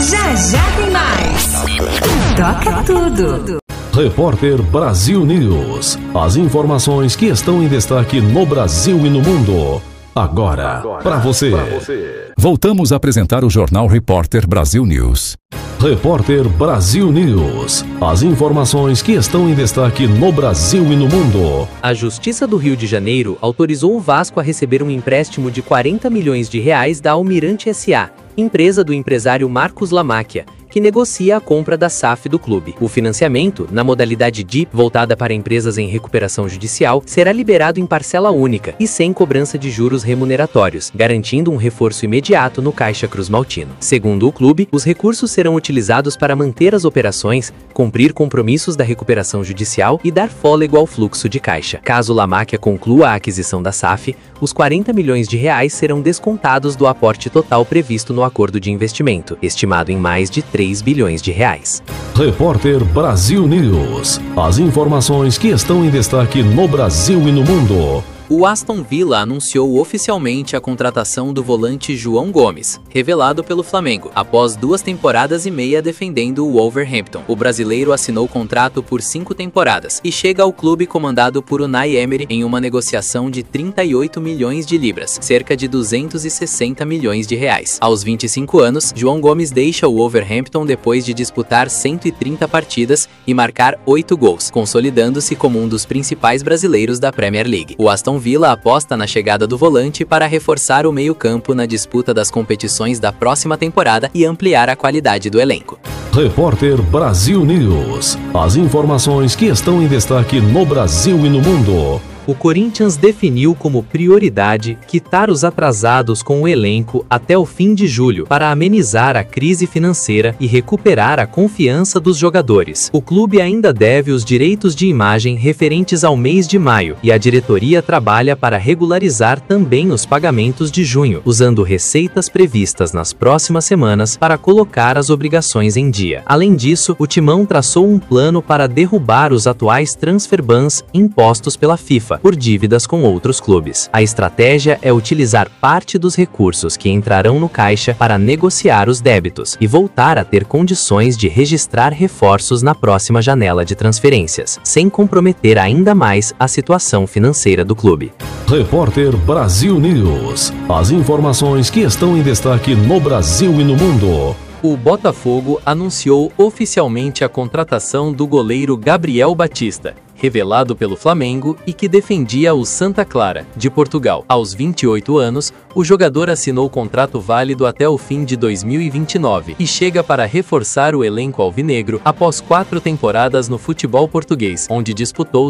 Já já tem mais. Toca tudo. Repórter Brasil News. As informações que estão em destaque no Brasil e no mundo. Agora para você. Voltamos a apresentar o Jornal Repórter Brasil News. Repórter Brasil News. As informações que estão em destaque no Brasil e no mundo. A Justiça do Rio de Janeiro autorizou o Vasco a receber um empréstimo de 40 milhões de reais da Almirante S.A., empresa do empresário Marcos Lamáquia, que negocia a compra da SAF do clube. O financiamento, na modalidade DIP, voltada para empresas em recuperação judicial, será liberado em parcela única e sem cobrança de juros remuneratórios, garantindo um reforço imediato no Caixa Cruzmaltino. Segundo o clube, os recursos serão utilizados para manter as operações, cumprir compromissos da recuperação judicial e dar fôlego ao fluxo de caixa. Caso Lamáquia conclua a aquisição da SAF, os 40 milhões de reais serão descontados do aporte total previsto no acordo de investimento, estimado em mais de 3 bilhões de reais. Repórter Brasil News. As informações que estão em destaque no Brasil e no mundo. O Aston Villa anunciou oficialmente a contratação do volante João Gomes, revelado pelo Flamengo, após 2 temporadas e meia defendendo o Wolverhampton. O brasileiro assinou contrato por 5 temporadas e chega ao clube comandado por Unai Emery em uma negociação de 38 milhões de libras, cerca de 260 milhões de reais. Aos 25 anos, João Gomes deixa o Wolverhampton depois de disputar 130 partidas e marcar 8 gols, consolidando-se como um dos principais brasileiros da Premier League. O Aston Villa aposta na chegada do volante para reforçar o meio-campo na disputa das competições da próxima temporada e ampliar a qualidade do elenco. Repórter Brasil News. As informações que estão em destaque no Brasil e no mundo. O Corinthians definiu como prioridade quitar os atrasados com o elenco até o fim de julho para amenizar a crise financeira e recuperar a confiança dos jogadores. O clube ainda deve os direitos de imagem referentes ao mês de maio e a diretoria trabalha para regularizar também os pagamentos de junho, usando receitas previstas nas próximas semanas para colocar as obrigações em dia. Além disso, o Timão traçou um plano para derrubar os atuais transfer bans impostos pela FIFA por dívidas com outros clubes. A estratégia é utilizar parte dos recursos que entrarão no caixa para negociar os débitos e voltar a ter condições de registrar reforços na próxima janela de transferências, sem comprometer ainda mais a situação financeira do clube. Repórter Brasil News. As informações que estão em destaque no Brasil e no mundo. O Botafogo anunciou oficialmente a contratação do goleiro Gabriel Batista, revelado pelo Flamengo e que defendia o Santa Clara, de Portugal. Aos 28 anos, o jogador assinou contrato válido até o fim de 2029 e chega para reforçar o elenco alvinegro após 4 temporadas no futebol português, onde disputou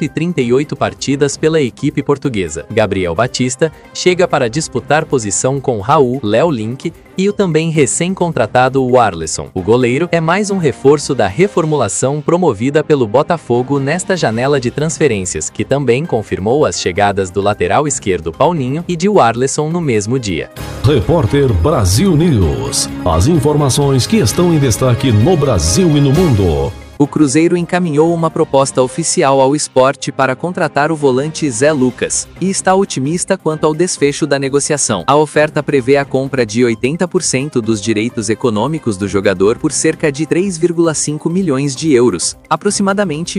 138 partidas pela equipe portuguesa. Gabriel Batista chega para disputar posição com Raul, Léo Link e o também recém-contratado Warleson. O goleiro é mais um reforço da reformulação promovida pelo Botafogo nesta janela de transferências, que também confirmou as chegadas do lateral esquerdo Paulinho e de Warleson no mesmo dia. Repórter Brasil News. As informações que estão em destaque no Brasil e no mundo. O Cruzeiro encaminhou uma proposta oficial ao Sport para contratar o volante Zé Lucas, e está otimista quanto ao desfecho da negociação. A oferta prevê a compra de 80% dos direitos econômicos do jogador por cerca de 3,5 milhões de euros, aproximadamente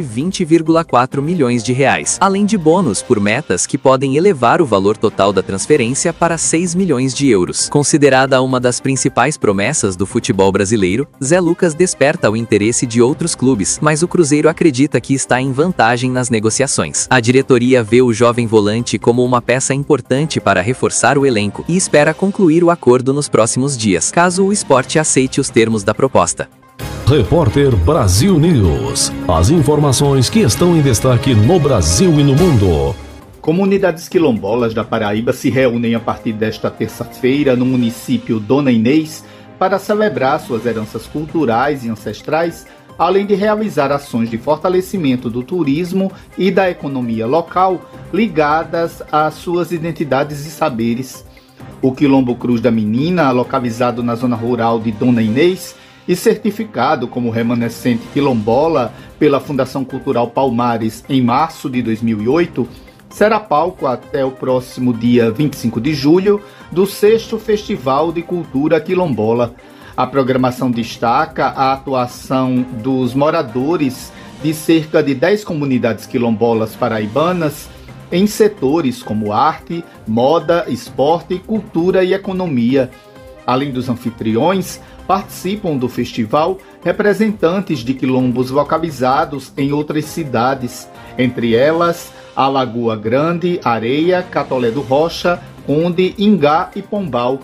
20,4 milhões de reais, além de bônus por metas que podem elevar o valor total da transferência para 6 milhões de euros. Considerada uma das principais promessas do futebol brasileiro, Zé Lucas desperta o interesse de outros clubes, mas o Cruzeiro acredita que está em vantagem nas negociações. A diretoria vê o jovem volante como uma peça importante para reforçar o elenco e espera concluir o acordo nos próximos dias, caso o Sport aceite os termos da proposta. Repórter Brasil News. As informações que estão em destaque no Brasil e no mundo. Comunidades quilombolas da Paraíba se reúnem a partir desta terça-feira no município Dona Inês para celebrar suas heranças culturais e ancestrais, além de realizar ações de fortalecimento do turismo e da economia local ligadas às suas identidades e saberes. O Quilombo Cruz da Menina, localizado na zona rural de Dona Inês e certificado como remanescente quilombola pela Fundação Cultural Palmares em março de 2008, será palco até o próximo dia 25 de julho do 6º Festival de Cultura Quilombola. A programação destaca a atuação dos moradores de cerca de 10 comunidades quilombolas paraibanas em setores como arte, moda, esporte, cultura e economia. Além dos anfitriões, participam do festival representantes de quilombos localizados em outras cidades, entre elas a Lagoa Grande, Areia, Catolé do Rocha, Conde, Ingá e Pombal.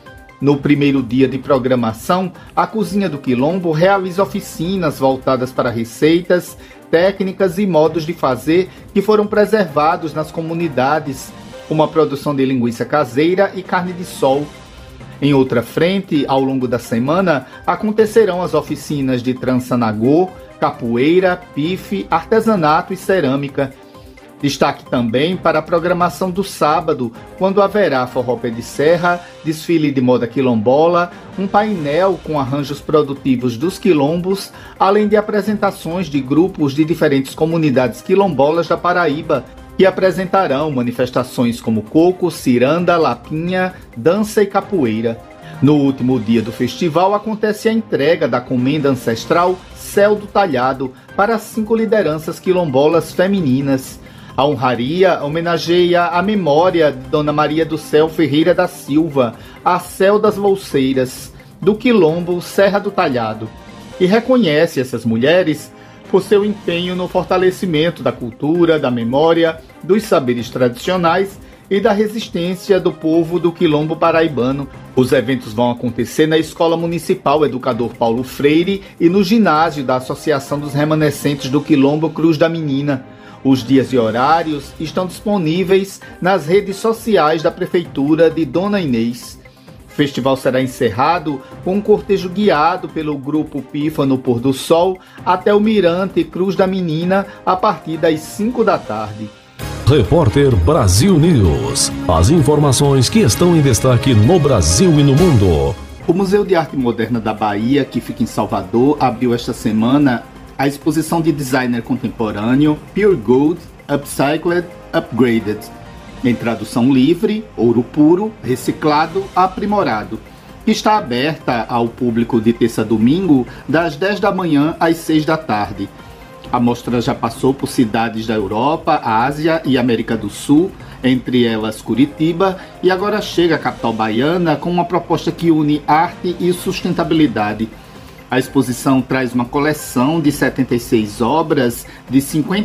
No primeiro dia de programação, a Cozinha do Quilombo realiza oficinas voltadas para receitas, técnicas e modos de fazer que foram preservados nas comunidades, como a produção de linguiça caseira e carne de sol. Em outra frente, ao longo da semana, acontecerão as oficinas de trança nagô, capoeira, pife, artesanato e cerâmica. Destaque também para a programação do sábado, quando haverá forró pé de serra, desfile de moda quilombola, um painel com arranjos produtivos dos quilombos, além de apresentações de grupos de diferentes comunidades quilombolas da Paraíba, que apresentarão manifestações como coco, ciranda, lapinha, dança e capoeira. No último dia do festival acontece a entrega da comenda ancestral Céu do Talhado para 5 lideranças quilombolas femininas. A honraria homenageia a memória de Dona Maria do Céu Ferreira da Silva, a Céu das Louceiras, do quilombo Serra do Talhado, e reconhece essas mulheres por seu empenho no fortalecimento da cultura, da memória, dos saberes tradicionais e da resistência do povo do quilombo paraibano. Os eventos vão acontecer na Escola Municipal Educador Paulo Freire e no ginásio da Associação dos Remanescentes do Quilombo Cruz da Menina. Os dias e horários estão disponíveis nas redes sociais da Prefeitura de Dona Inês. O festival será encerrado com um cortejo guiado pelo Grupo Pífano Pôr do Sol até o Mirante Cruz da Menina a partir das 5 da tarde. Repórter Brasil News. As informações que estão em destaque no Brasil e no mundo. O Museu de Arte Moderna da Bahia, que fica em Salvador, abriu esta semana a exposição de designer contemporâneo Pure Gold, Upcycled, Upgraded, em tradução livre, ouro puro, reciclado, aprimorado, que está aberta ao público de terça a domingo, das 10 da manhã às 6 da tarde. A mostra já passou por cidades da Europa, Ásia e América do Sul, entre elas Curitiba, e agora chega à capital baiana com uma proposta que une arte e sustentabilidade. A exposição traz uma coleção de 76 obras de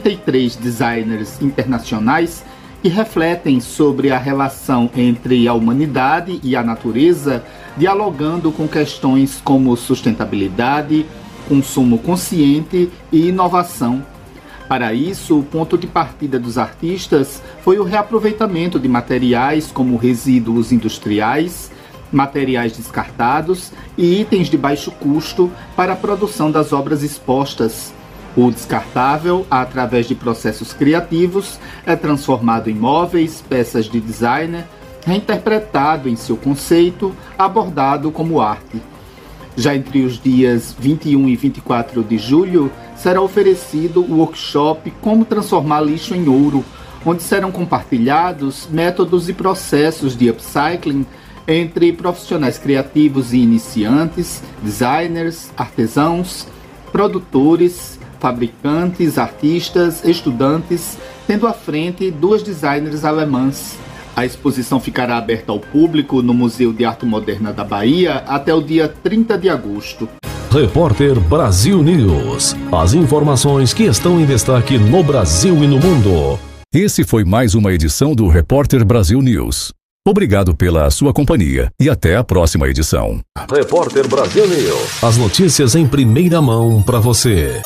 53 designers internacionais que refletem sobre a relação entre a humanidade e a natureza, dialogando com questões como sustentabilidade, consumo consciente e inovação. Para isso, o ponto de partida dos artistas foi o reaproveitamento de materiais como resíduos industriais, materiais descartados e itens de baixo custo para a produção das obras expostas. O descartável, através de processos criativos, é transformado em móveis, peças de designer, reinterpretado em seu conceito, abordado como arte. Já entre os dias 21 e 24 de julho, será oferecido o workshop Como Transformar Lixo em Ouro, onde serão compartilhados métodos e processos de upcycling entre profissionais criativos e iniciantes, designers, artesãos, produtores, fabricantes, artistas, estudantes, tendo à frente 2 designers alemãs. A exposição ficará aberta ao público no Museu de Arte Moderna da Bahia até o dia 30 de agosto. Repórter Brasil News. As informações que estão em destaque no Brasil e no mundo. Esse foi mais uma edição do Repórter Brasil News. Obrigado pela sua companhia e até a próxima edição. Repórter Brasil News. As notícias em primeira mão para você.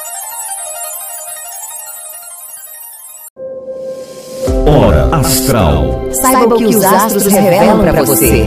Hora Astral. Saiba o que os astros revelam para você.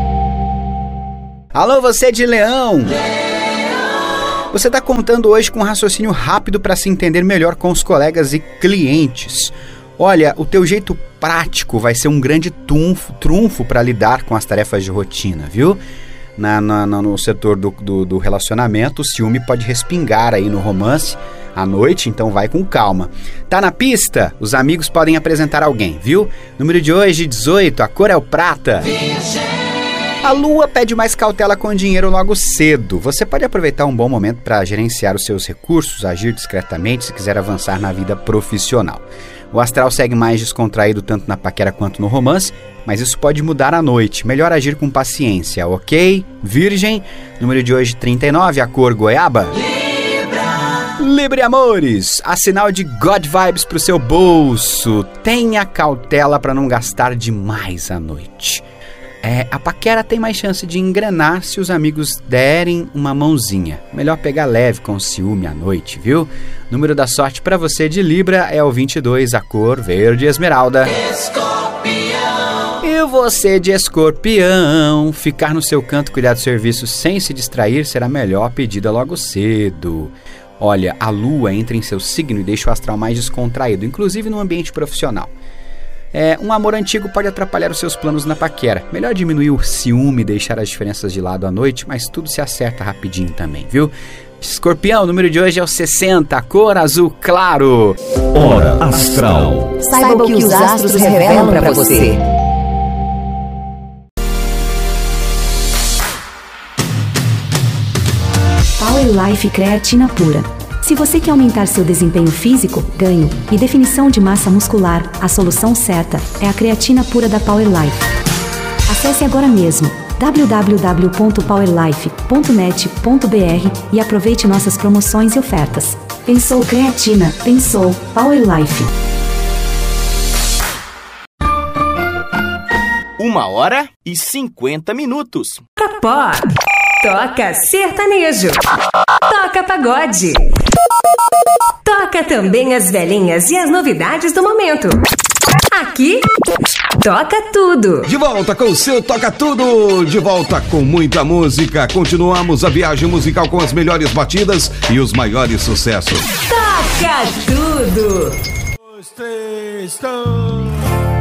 Alô, você de Leão! Você está contando hoje com um raciocínio rápido para se entender melhor com os colegas e clientes. Olha, o teu jeito prático vai ser um grande trunfo para lidar com as tarefas de rotina, viu? No setor do relacionamento, o ciúme pode respingar aí no romance à noite, então vai com calma. Tá na pista? Os amigos podem apresentar alguém, viu? Número de hoje, 18, a cor é o prata. A Lua pede mais cautela com o dinheiro logo cedo. Você pode aproveitar um bom momento para gerenciar os seus recursos, agir discretamente se quiser avançar na vida profissional. O astral segue mais descontraído tanto na paquera quanto no romance, mas isso pode mudar à noite. Melhor agir com paciência, ok? Virgem, número de hoje 39, a cor goiaba. Libre amores, a sinal de God Vibes pro seu bolso. Tenha cautela para não gastar demais à noite. A paquera tem mais chance de engrenar se os amigos derem uma mãozinha. Melhor pegar leve com ciúme à noite, viu? Número da sorte para você de Libra é o 22, a cor verde esmeralda. Escorpião. E você de Escorpião, ficar no seu canto, cuidar do serviço sem se distrair será a melhor pedida logo cedo. Olha, a Lua entra em seu signo e deixa o astral mais descontraído, inclusive no ambiente profissional. Um amor antigo pode atrapalhar os seus planos na paquera. Melhor diminuir o ciúme e deixar as diferenças de lado à noite, mas tudo se acerta rapidinho também, viu? Escorpião, o número de hoje é o 60, cor azul claro. Hora Astral. Saiba o que os astros revelam para você. Power Life Creatina Pura. Se você quer aumentar seu desempenho físico, ganho e definição de massa muscular, a solução certa é a creatina pura da Power Life. Acesse agora mesmo www.powerlife.net.br e aproveite nossas promoções e ofertas. Pensou creatina, pensou Power Life. 1h50. Capó. Toca sertanejo. Toca pagode. Toca também as velhinhas e as novidades do momento. Aqui, toca tudo. De volta com o seu Toca Tudo. De volta com muita música. Continuamos a viagem musical com as melhores batidas e os maiores sucessos. Toca tudo. 2, 3,